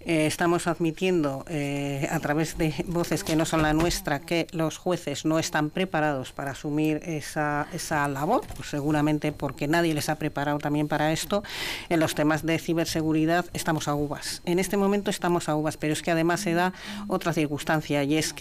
estamos admitiendo a través de voces que no son la nuestra que los jueces no están preparados para asumir esa labor, pues seguramente porque nadie les ha preparado también para esto. En los temas de ciberseguridad estamos a uvas. En este momento estamos a uvas, pero es que además se da otra circunstancia, y es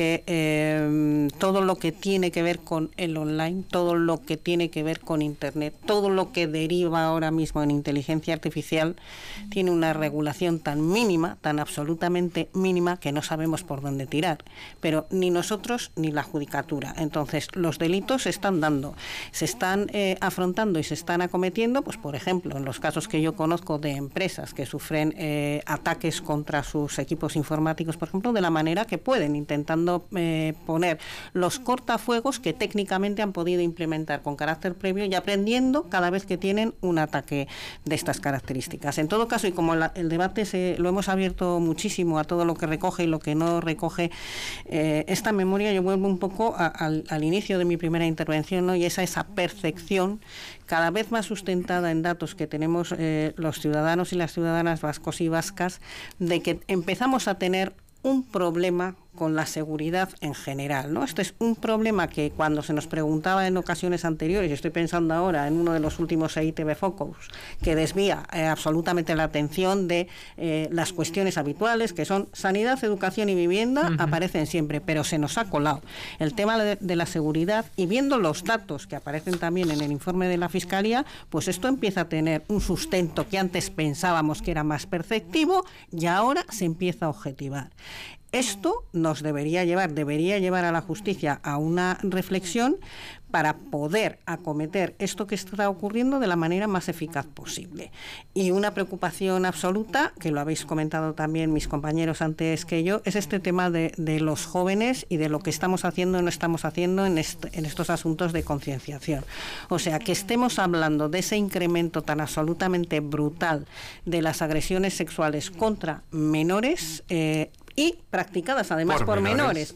que todo lo que tiene que ver con el online, todo lo que tiene que ver con Internet, todo lo que deriva ahora mismo en inteligencia artificial, tiene una regulación tan mínima, tan absolutamente mínima, que no sabemos por dónde tirar, pero ni nosotros ni la judicatura. Entonces, los delitos se están dando, se están afrontando y se están acometiendo, pues por ejemplo, en los casos que yo conozco de empresas que sufren ataques contra sus equipos informáticos, por ejemplo, de la manera que pueden, intentando poner los cortafuegos que técnicamente han podido implementar con carácter previo y aprendiendo cada vez que tienen un ataque de estas características. En todo caso, y como el debate lo hemos abierto muchísimo a todo lo que recoge y lo que no recoge esta memoria, yo vuelvo un poco al inicio de mi primera intervención, ¿no? Y esa percepción cada vez más sustentada en datos que tenemos los ciudadanos y las ciudadanas vascos y vascas, de que empezamos a tener un problema con la seguridad en general, ¿no? Este es un problema que cuando se nos preguntaba en ocasiones anteriores, y estoy pensando ahora en uno de los últimos ITV Focus, que desvía absolutamente la atención de las cuestiones habituales, que son sanidad, educación y vivienda, aparecen siempre, pero se nos ha colado el tema de la seguridad, y viendo los datos que aparecen también en el informe de la Fiscalía, pues esto empieza a tener un sustento que antes pensábamos que era más perceptivo y ahora se empieza a objetivar. Esto nos debería llevar a la justicia a una reflexión para poder acometer esto que está ocurriendo de la manera más eficaz posible. Y una preocupación absoluta, que lo habéis comentado también mis compañeros antes que yo, es este tema de los jóvenes y de lo que estamos haciendo o no estamos haciendo en estos asuntos de concienciación. O sea, que estemos hablando de ese incremento tan absolutamente brutal de las agresiones sexuales contra menores, y practicadas además por menores,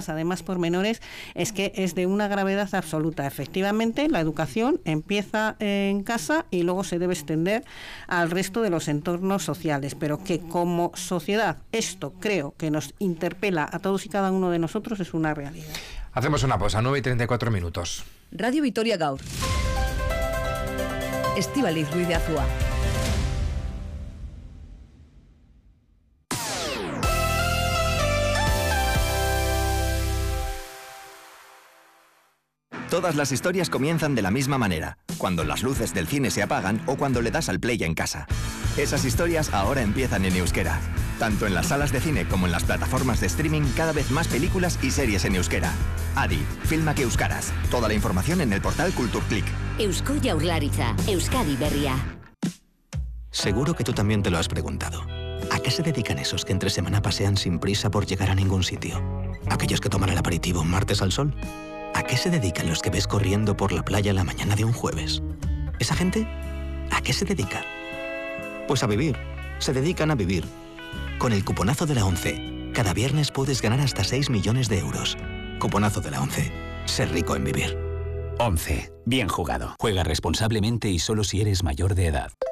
es que es de una gravedad absoluta. Efectivamente, la educación empieza en casa y luego se debe extender al resto de los entornos sociales, pero que como sociedad esto creo que nos interpela a todos y cada uno de nosotros, es una realidad. Hacemos una pausa, 9:34. Radio Vitoria Gaur. Estíbaliz Ruiz de Azúa. Todas las historias comienzan de la misma manera, cuando las luces del cine se apagan o cuando le das al play en casa. Esas historias ahora empiezan en euskera. Tanto en las salas de cine como en las plataformas de streaming, cada vez más películas y series en euskera. Adi, Filmak Euskaraz. Toda la información en el portal Kulturklik. Eusko Jaurlaritza, Euskadi Berria. Seguro que tú también te lo has preguntado. ¿A qué se dedican esos que entre semana pasean sin prisa por llegar a ningún sitio? ¿Aquellos que toman el aperitivo un martes al sol? ¿A qué se dedican los que ves corriendo por la playa la mañana de un jueves? ¿Esa gente? ¿A qué se dedica? Pues a vivir. Se dedican a vivir. Con el cuponazo de la ONCE, cada viernes puedes ganar hasta 6 millones de euros. Cuponazo de la ONCE. Ser rico en vivir. ONCE. Bien jugado. Juega responsablemente y solo si eres mayor de edad.